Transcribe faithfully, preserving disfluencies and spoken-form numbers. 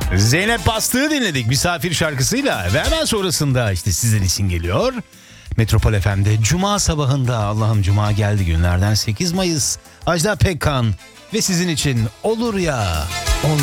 Zeynep Bastık'ı dinledik misafir şarkısıyla ve hemen sonrasında işte sizin için geliyor. Metropol F M'de Cuma sabahında, Allah'ım Cuma geldi günlerden sekiz Mayıs. Ajda Pekkan ve sizin için Olur Ya.